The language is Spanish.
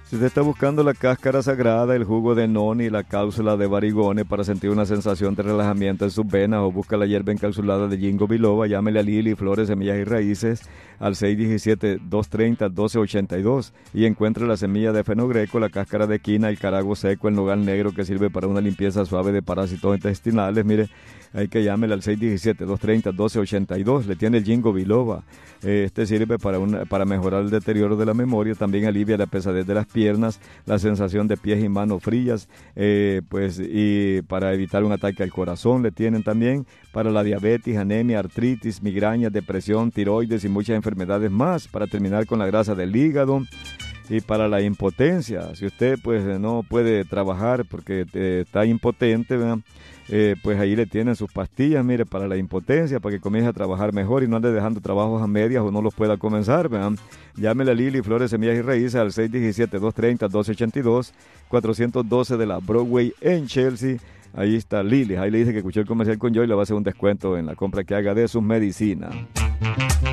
Si usted está buscando la cáscara sagrada, el jugo de noni, la cápsula de barigone para sentir una sensación de relajamiento en sus venas, o busca la hierba encapsulada de Ginkgo biloba, llámele a Lili Flores, Semillas y Raíces al 617-230-1282 y encuentre la semilla de fenogreco, la cáscara de quina, el carago seco, el nogal negro que sirve para una limpieza suave de parásitos intestinales. Mire, hay que llámele al 617-230-1282. Le tiene el Ginkgo biloba. Este sirve para mejorar el deterioro de la memoria, también alivia la pesadez de las piernas, la sensación de pies y manos frías, y para evitar un ataque al corazón. Le tienen también para la diabetes, anemia, artritis, migrañas, depresión, tiroides y muchas enfermedades más, para terminar con la grasa del hígado. Y para la impotencia, si usted pues no puede trabajar porque está impotente, ¿verdad? Pues ahí le tienen sus pastillas, mire, para la impotencia, para que comience a trabajar mejor y no ande dejando trabajos a medias o no los pueda comenzar, ¿verdad? Llámele a Lili Flores, Semillas y Raíces al 617-230-1282, 412 de la Broadway en Chelsea. Ahí está Lili, ahí le dice que escuchó el comercial con yo y le va a hacer un descuento en la compra que haga de sus medicinas.